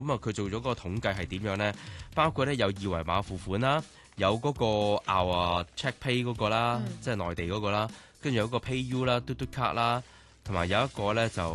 咁啊，佢做咗個統計係點樣咧？包括咧有二維碼付款啦，有嗰個Check Pay 嗰個啦，即係內地嗰個啦，跟住有個 PayU 啦、嘟嘟卡啦，同埋有一個咧就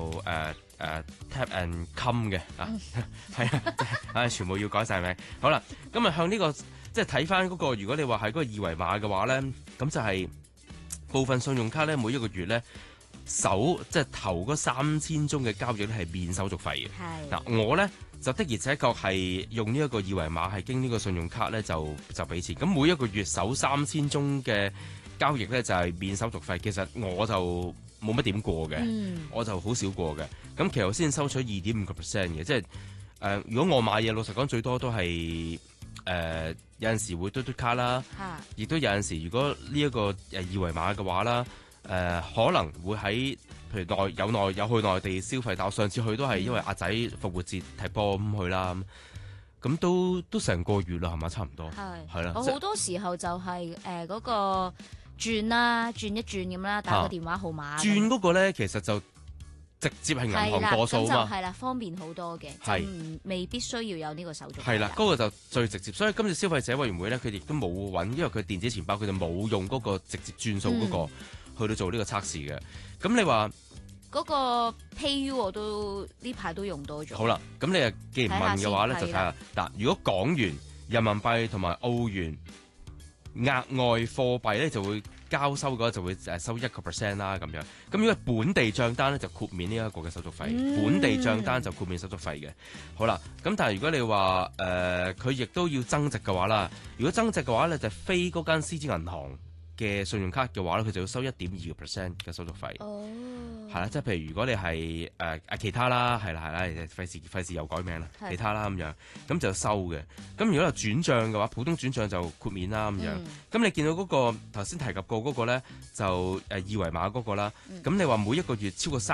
Tap and Come 嘅係啊，全部要改晒名。好啦，咁啊向呢個即係睇翻嗰個，如果你話係嗰個二維碼嘅話咧，咁就係部分信用卡咧每一個月咧。即係頭嗰3000宗嘅交易咧係免手續費嘅。嗱，我咧就的而且確係用呢一個二維碼係經呢個信用卡咧就俾錢。咁每一個月首3000宗嘅交易咧就係免手續費。其實我就冇乜點過嘅，我就好少過嘅。咁其實我先收取2.5%嘅，即係如果我買嘢，老實講最多都係有陣時會嘟嘟卡啦，亦都有陣時如果呢一個二維碼嘅話啦。可能會喺譬如有去內地消費，但我上次去都係因為阿仔復活節踢波咁去啦，咁都成個月啦，係咪差唔多？係啦， 我好多時候就係嗰個轉一轉咁啦，打個電話號碼。轉嗰個咧，其實就直接係銀行過數嘛， 係啦，方便好多嘅，就未必需要有呢個手續。 係啦，嗰個就最直接。所以今次消費者委員會咧，佢亦都冇揾，因為佢電子錢包，佢就冇用嗰個直接轉數嗰個。去到做呢個測試嘅，咁你話嗰個 PayU 我都呢排都用多咗。 好啦，咁你既然問嘅話咧，就睇下嗱，如果港元、人民幣同埋澳元額外貨幣咧，就會交收嘅話就會收1% 啦咁樣。咁如果本地帳單咧就豁免呢一個嘅手續費，本地帳單就豁免手續費嘅。好啦，咁但係如果你話佢亦都要增值嘅話啦，如果增值嘅話咧就非嗰間獅子銀行嘅信用卡嘅話咧，佢就要收1.2% 嘅手續費。係啦，即係譬如如果你係其他啦，係啦，費事又改名啦，其他啦咁樣，咁就收嘅。咁如果係轉帳嘅話，普通轉帳就豁免啦咁樣。咁你見到嗰個頭先提及過嗰個咧，就二維碼嗰個啦。咁你話每一個月超過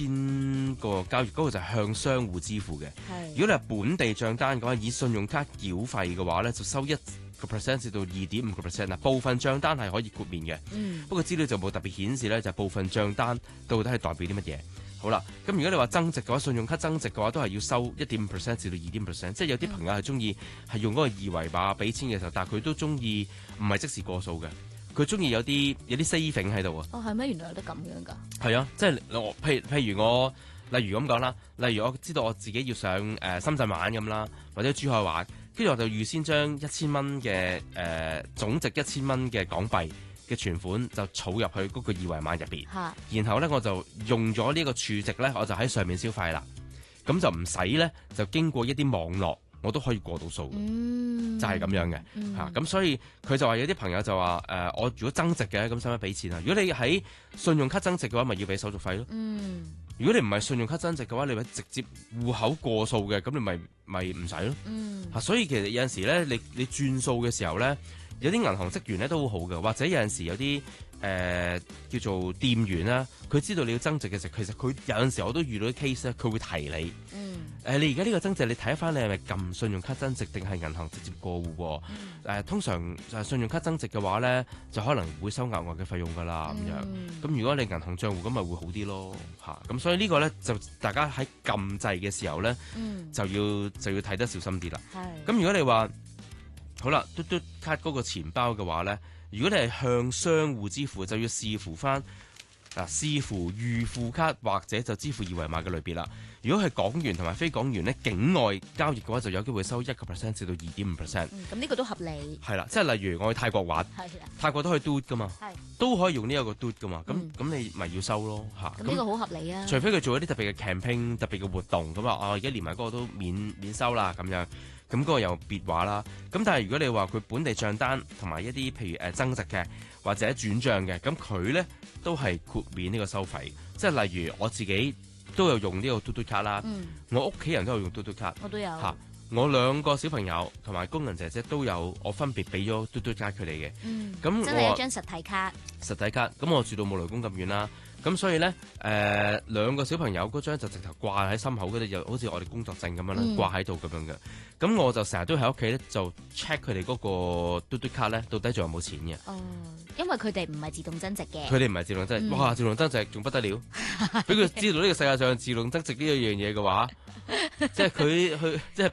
3000個交易，嗰個就係向商戶支付嘅。如果你係本地帳單嘅話，以信用卡繳費嘅話咧，就收1% 至到2.5% 啊，部分帳單係可以豁免嘅。不過資料就冇特別顯示咧，就係部分帳單到底係代表啲乜嘢？好啦，咁如果你話增值嘅話，信用卡增值嘅話都係要收1.5% 至到2.5%，即係有啲朋友係中意係用嗰個二維碼俾錢嘅時候，但係佢都中意唔係即時過數嘅，佢中意有啲 saving 喺度啊。 哦，係咩？原來有得咁樣㗎？ 係啊，即係譬如我例如咁講啦，例如我知道我自己要上深圳玩咁啦，或者珠海玩。跟住我就預先將1000蚊嘅總值1000蚊嘅港幣嘅存款就儲入去嗰個二維碼入邊，然後咧我就用咗呢個儲值咧，我就喺上面消費啦。咁就唔使咧，就經過一啲網絡，我都可以過到數嘅，就係咁樣嘅嚇。咁所以佢就話有啲朋友就話我如果增值嘅，咁使唔使俾錢啊？如果你喺信用卡增值嘅話，咪要俾手續費咯。如果你唔係信用卡增值嘅話，你咪直接戶口過數嘅，咁你咪唔使咯。所以其實有陣時咧，你轉數嘅時候咧，有啲銀行職員咧都好好嘅，或者有陣時有啲叫做店員啦，佢知道你要增值嘅時候，其實佢有陣時我都遇到啲 case 咧，佢會提你。你而家呢個增值，你睇翻你係咪撳信用卡增值定係銀行直接過戶？通常信用卡增值嘅話咧，就可能會收額外嘅費用㗎啦咁樣。咁如果你銀行帳戶咁咪會好啲咯嚇。咁所以呢個咧就大家喺撳掣嘅時候咧，就要睇得小心啲啦。咁如果你話好啦，嘟嘟卡嗰個錢包嘅話咧，如果你係向商戶支付，就要視乎翻視乎預付卡或者就支付二維碼嘅類別啦。如果係港元同埋非港元咧，境外交易嘅話就有機會收1% 至到2.5%。 咁呢個都合理。 係啦，即係例如我去泰國玩，泰國都可以嘟噶嘛，都可以用呢一個嘟噶嘛。咁你咪要收咯嚇。 咁呢個好合理啊。 除非佢做一啲特別嘅 campaign、特別嘅活動咁啊，而家連埋嗰個都免收啦咁樣。咁嗰個又別話啦。咁但係如果你話佢本地帳單同埋一啲譬如增值嘅或者轉帳嘅，咁佢咧都係豁免呢個收費。即係例如我自己都有用呢個嘟嘟卡啦，我屋企人都有用嘟嘟卡， 我都有嚇。我2個小朋友同埋工人姐姐都有，我分別俾咗嘟嘟卡佢哋嘅。咁真係一張實體卡。實體卡，咁我住到冇雷公咁遠啦。咁所以咧，2個小朋友嗰張就直頭掛喺心口嗰度，又好似我哋工作證咁樣啦，掛喺度咁樣嘅。咁我就成日都喺屋企咧，就 check 佢哋嗰個嘟嘟卡咧，到底仲有冇錢嘅。 因為佢哋唔係自動增值嘅。 佢哋唔係自動增值，哇！自動增值仲不得了，俾佢知道呢個世界上自動增值呢一樣嘢嘅話， 即係佢即係